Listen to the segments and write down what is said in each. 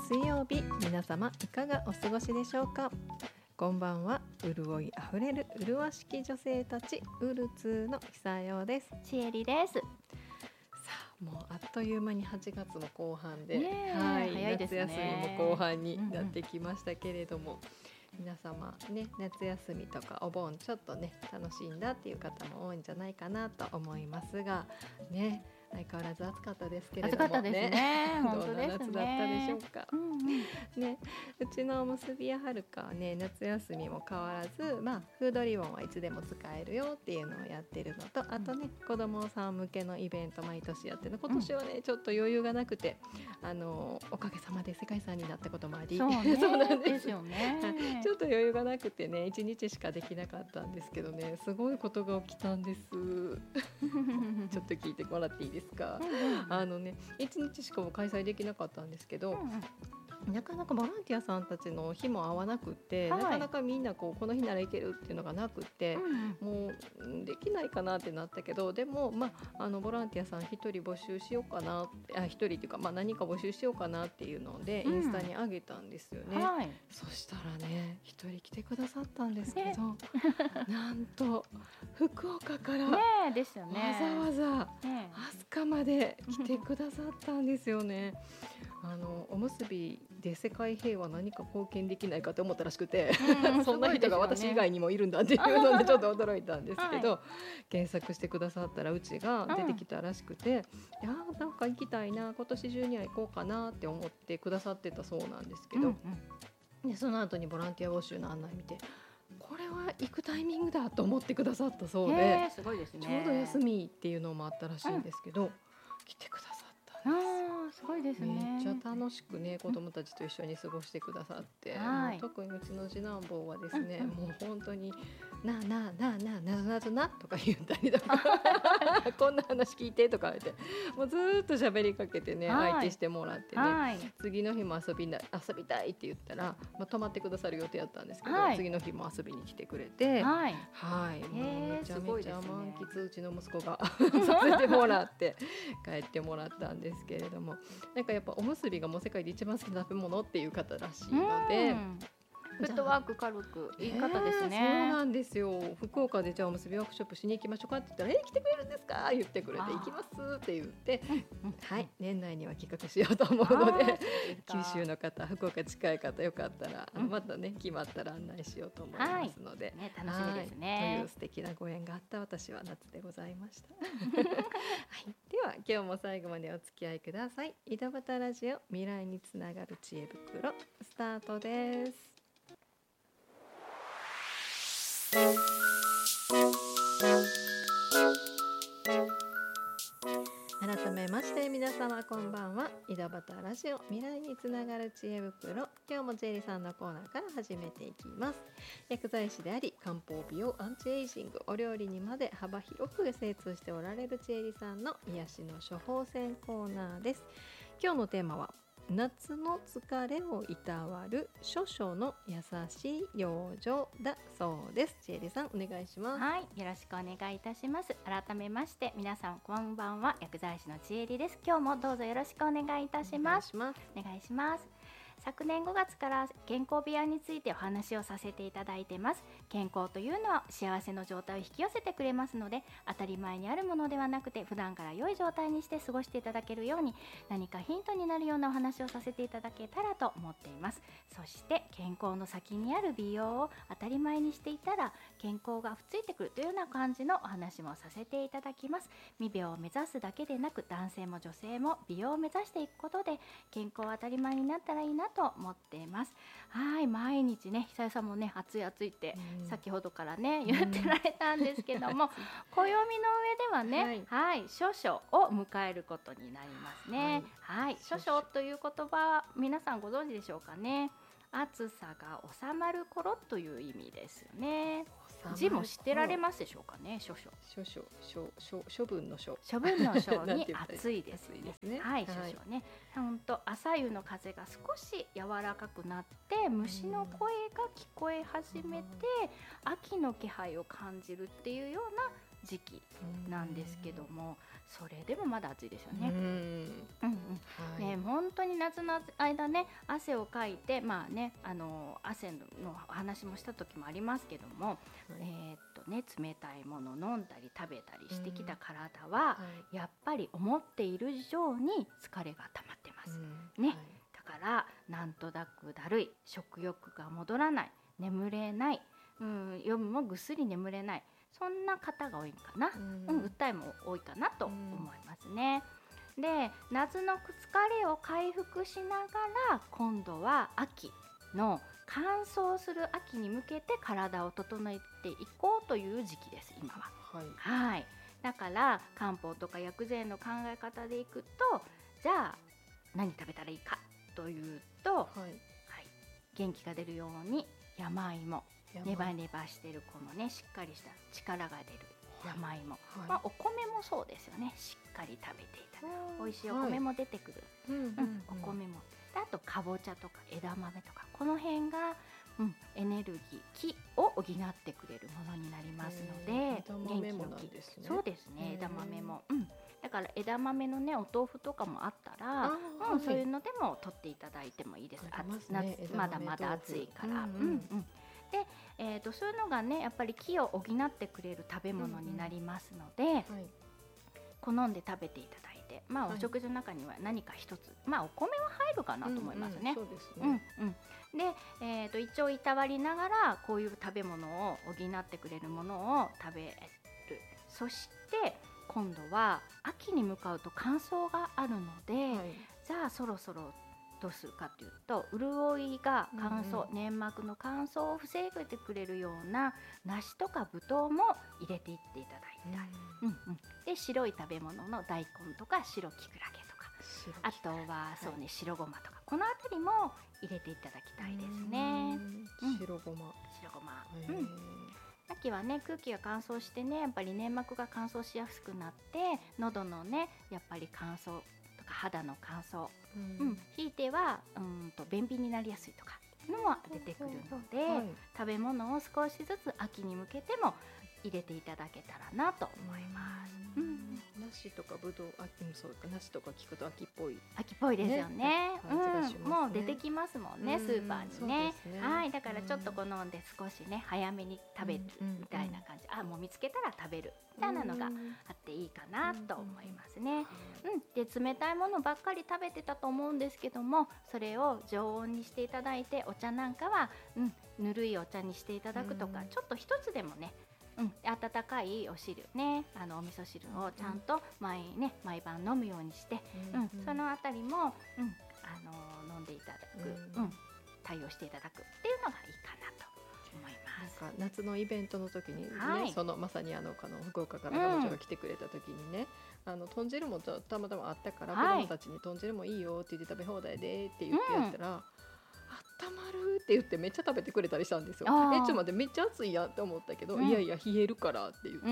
水曜日、皆様いかがお過ごしでしょうか。こんばんは。潤いあふれる潤しき女性たち、ウルツーの久代です。 ちえりです。 さあ、もうあっという間に8月も後半で、 早いですね。 夏休みも後半になってきましたけれども、皆様ね、夏休みとかお盆ちょっとね楽しんだっていう方も多いんじゃないかなと思いますがね、相変わらず暑かったですけれども暑かったですね。本当ですね。 どんな夏だったでしょうか。ね、うちの結びやはるかはね、夏休みも変わらず、フードリボンはいつでも使えるよっていうのをやってるのと、あとね、子供さん向けのイベント毎年やってるの。今年はね、ちょっと余裕がなくて、おかげさまで世界遺産になったこともあり、 そうなんですよね。 ちょっと余裕がなくてね、1日しかできなかったんですけどね、すごいことが起きたんです。ちょっと聞いてもらっていいですか。1日しかも開催できなかったんですけど、なかなかボランティアさんたちの日も合わなくって、なかなかみんなこの日なら行けるっていうのがなくって、もうできないかなってなったけど、でも、ボランティアさん1人募集しようかな、1人っていうか、何か募集しようかなっていうのでインスタに上げたんですよね。そしたらね、1人来てくださったんですけど、なんと福岡からわですよね。 ざわざ飛鳥まで来てくださったんですよね。おむすびで世界平和何か貢献できないかと思ったらしくて、そんな人が私以外にもいるんだっていうのでちょっと驚いたんですけど、検索してくださったらうちが出てきたらしくて、いやなんか行きたいな、今年中には行こうかなって思ってくださってたそうなんですけど、でその後にボランティア募集の案内見て、これは行くタイミングだと思ってくださったそうで、 すごいですね。 ちょうど休みっていうのもあったらしいんですけど、来てくださったんです。 すごいですね。 めっちゃ楽しくね、子供たちと一緒に過ごしてくださって、もう特にうちの次男坊はですね、もう本当になあなあなあなあなぞなぞなとか言ったりとかこんな話聞いてとか言って、もうずっと喋りかけてね、相手してもらってね、次の日も遊びたいって言ったら、泊まってくださる予定だったんですけど、次の日も遊びに来てくれて、もうめちゃめちゃ満喫うちの息子がさせてもらって帰ってもらったんですけれども、なんかやっぱおむすびがもう世界で一番好きな食べ物っていう方らしいので、 フットワーク軽くいい方ですね。 そうなんですよ。福岡でじゃあおむすびワークショップしに行きましょうかって言ったら、来てくれるんですか言ってくれて、行きますって言って、年内には企画しようと思うので、九州の方、福岡近い方よかったら、またね決まったら案内しようと思いますので、 楽しみですね。 という素敵なご縁があった私は夏でございました。では今日も最後までお付き合いください。井戸端ラジオ、未来につながる知恵袋、スタートです。改めまして皆様こんばんは。井戸端ラジオ、未来につながる知恵袋、今日もジェリさんのコーナーから始めていきます。薬剤師であり、漢方美容、アンチエイジング、お料理にまで幅広く精通しておられるジェリさんの癒しの処方箋コーナーです。今日のテーマは夏の疲れをいたわる諸々の優しい養生だそうです。ジェリさんお願いします。 よろしくお願いいたします。改めまして皆さんこんばんは。薬剤師のちえりです。今日もどうぞよろしくお願いいたします。お願いします。昨年5月から健康美容についてお話をさせていただいてます。健康というのは幸せの状態を引き寄せてくれますので、当たり前にあるものではなくて、普段から良い状態にして過ごしていただけるように、何かヒントになるようなお話をさせていただけたらと思っています。そして健康の先にある美容を当たり前にしていたら、健康がふっついてくるというような感じのお話もさせていただきます。美美容を目指すだけでなく、男性も女性も美容を目指していくことで健康は当たり前になったらいいなと思っています。毎日ね、久代さんもね、暑い暑いって先ほどからね言ってられたんですけども、暦の上ではね、処暑を迎えることになりますね。処暑という言葉は皆さんご存知でしょうかね。暑さが収まる頃という意味ですよね。字も知ってられますでしょうかね。処分の処に暑いですね。処暑ね。本当朝夕の風が少し柔らかくなって虫の声が聞こえ始めて、秋の気配を感じるっていうような時期なんですけども、それでもまだ暑いですよね。本当に夏の間ね汗をかいて汗の話もした時もありますけども、冷たいもの飲んだり食べたりしてきた体は、やっぱり思っている以上に疲れが溜まってますね。だからなんとなくだるい、食欲が戻らない、眠れない、夜もぐっすり眠れない、そんな方が多いかな、訴えも多いかなと思いますね。で、夏の疲れを回復しながら今度は秋の乾燥する秋に向けて体を整えていこうという時期です今は。はい、だから漢方とか薬膳の考え方でいくと、じゃあ何食べたらいいかというと、元気が出るように山芋、ネバネバしてるこのねしっかりした力が出る山芋、お米もそうですよね。しっかり食べていただく美味しいお米も出てくる、お米も、あとかぼちゃとか枝豆とか、この辺が、エネルギー気を補ってくれるものになりますので、 枝豆もなんですね。 そうですね、枝豆も、だから枝豆のねお豆腐とかもあったら、そういうのでも取っていただいてもいいです。まだまだ暑いから。で、そういうのがねやっぱり気を補ってくれる食べ物になりますので、好んで食べていただいて、お食事の中には何か一つ、お米は入るかなと思いますね。 そうですね。 で、胃腸をいたわりながらこういう食べ物を補ってくれるものを食べる。そして今度は秋に向かうと乾燥があるので、じゃあそろそろどうするかというと、潤いが乾燥、粘膜の乾燥を防いでくれるような梨とかぶどうも入れていっていただいたで、白い食べ物の大根とか白きくらげとか、あとはそうね、白ごまとか、このあたりも入れていただきたいですね。 白ごま、 秋はね空気が乾燥してね、やっぱり粘膜が乾燥しやすくなって、喉のねやっぱり乾燥とか肌の乾燥、ひいては便秘になりやすいとかのも出てくるので、食べ物を少しずつ秋に向けても入れていただけたらなと思います。 梨とかぶどう、そうか、梨とか聞くと秋っぽい。 秋っぽいですよね。もう出てきますもんね、スーパーにね。だからちょっと好んで少しね早めに食べるみたいな感じ、もう見つけたら食べるみたいなのがあっていいかなと思いますね。で、冷たいものばっかり食べてたと思うんですけども、それを常温にしていただいて、お茶なんかはぬるいお茶にしていただくとか、ちょっと一つでもね温かいお汁ね、お味噌汁をちゃんと毎晩飲むようにして、そのあたりも、飲んでいただく、対応していただくっていうのがいいかなと思います。 なんか夏のイベントの時にね、まさに福岡から彼女が来てくれた時にね、豚汁もたまたまあったから、子供たちに豚汁もいいよって言って食べ放題でって言ってやったら、温まるって言ってめっちゃ食べてくれたりしたんですよ。ちょっと待って、めっちゃ暑いやって思ったけど、いやいや冷えるからって言って、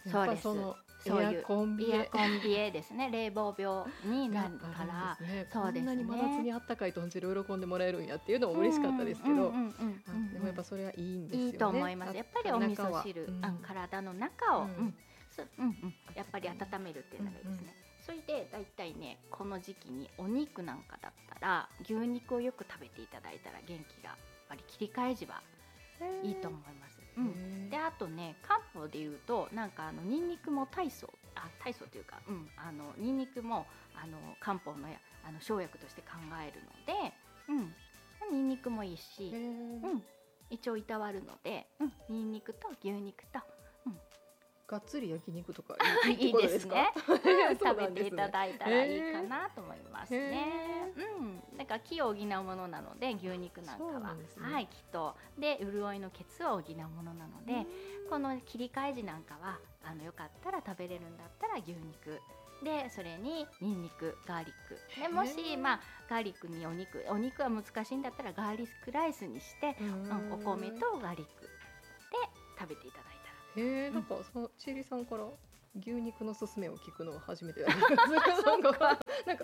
そうです。そういうコンビエですね。冷房病になるから、 こんなに真夏にあったかい豚汁喜んでもらえるんやっていうのも嬉しかったですけど、でもやっぱそれはいいんですよね。 いいと思います。やっぱりお味噌汁、体の中をやっぱり温めるっていうのがいいですね。それでだいたいね、この時期にお肉なんかだったら牛肉をよく食べていただいたら元気がやっぱり切り替え時はいいと思います。で、あとね、漢方でいうとなんかニンニクも体操というか、ニンニクも漢方の生薬として考えるので、ニンニクもいいし、胃腸をいたわるので、ニンニクと牛肉とがっつり焼肉とかいいですね。食べていただいたらいいかなと思いますね。だから気を補うものなので、牛肉なんかは気とで潤いの血を補うものなので、この切り替え時なんかはよかったら食べれるんだったら牛肉で、それにニンニク、ガーリックで、もしガーリックにお肉は難しいんだったらガーリックライスにして、お米とガーリックで食べていただいたら。 なんか千里さんから牛肉のすすめを聞くのは初めてだなんかもっと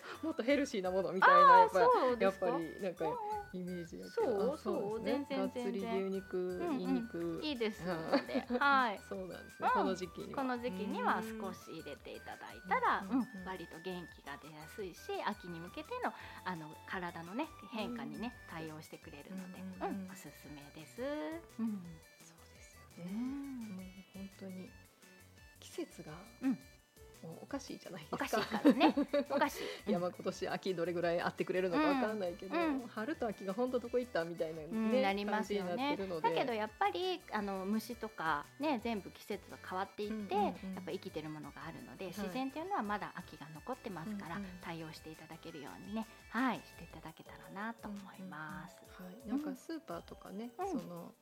とヘルシーなものみたいなやっぱりなんかイメージやけど、 そう全然がっつり牛肉、ニンニクいいですので、はい、 そうなんですね。この時期には少し入れていただいたら、割と元気が出やすいし、秋に向けての体のね変化にね対応してくれるので、おすすめです。 そうですよね。もう本当に季節がもうおかしいじゃないですか。 おかしいからね。おかしい。 今年秋どれぐらい会ってくれるのかわからないけど、春と秋が本当どこ行ったみたいなね、 なりますよね。だけどやっぱり虫とかね全部季節が変わっていって、やっぱ生きてるものがあるので、自然っていうのはまだ秋が残ってますから、対応していただけるようにね、はいしていただけたらなと思います。 はい、なんかスーパーとかね、その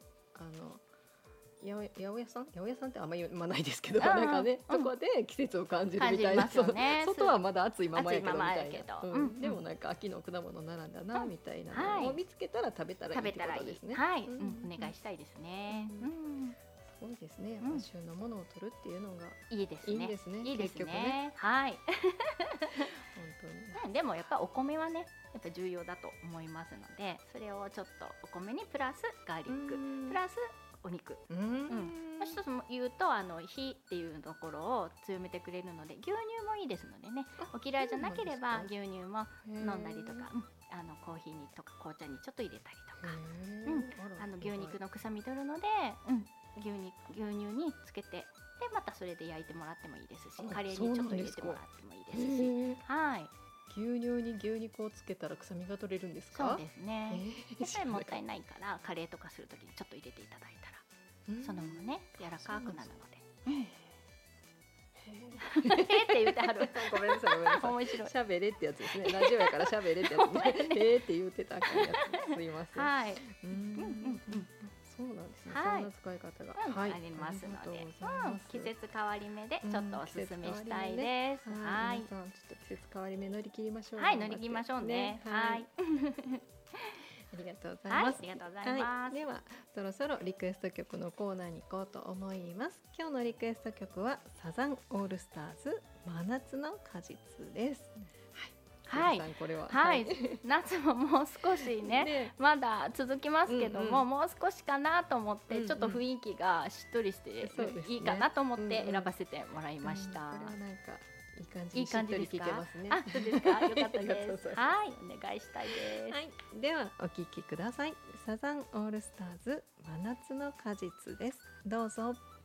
八百屋さんってあんまり言わないですけど、なんかね、そこで季節を感じるみたいな、外はまだ暑いままやけどみたいな、でもなんか秋の果物並んだなみたいなのを見つけたら食べたらいいってことですね。 はい、お願いしたいですね。 そうですね。旬のものを取るっていうのがいいですね。 いいですね。 いいですね。はい。本当に。でもやっぱお米はね、やっぱ重要だと思いますので、それをちょっとお米にプラスガーリック、プラスお肉。もう一つ言うと火っていうところを強めてくれるので、牛乳もいいですのでね。お嫌いじゃなければ牛乳も飲んだりとか、コーヒーにとか紅茶にちょっと入れたりとか、牛肉の臭み取るので、牛乳につけて、でまたそれで焼いてもらってもいいですし、カレーにちょっと入れてもらってもいいですし、はい。 牛乳に牛肉をつけたら臭みが取れるんですか？ そうですね。やっぱりもったいないからカレーとかするときにちょっと入れていただいたら、そのままね柔らかくなるので。って言ってはる。 ごめんなさい。 面白い。 しゃべれってやつですね。ラジオやからしゃべれってやつね。って言ってたやつ。すいません。 はい。 そうなんですね。そんな使い方がありますので、季節変わり目でちょっとおすすめしたいです。はい。 ちょっと季節変わり目乗り切りましょう。 はい、乗り切りましょうね。はい。 ありがとうございます。 ありがとうございます。 ではそろそろリクエスト曲のコーナーに行こうと思います。今日のリクエスト曲はサザンオールスターズ真夏の果実です。 はい、 これははい、夏ももう少しねまだ続きますけども、もう少しかなと思って、ちょっと雰囲気がしっとりしていいかなと思って選ばせてもらいました。 これはなんかいい感じに聞けますね。 あ、そうですか。よかったです。はい、お願いしたいです。 はい、ではお聞きください。サザンオールスターズ真夏の果実です。どうぞ。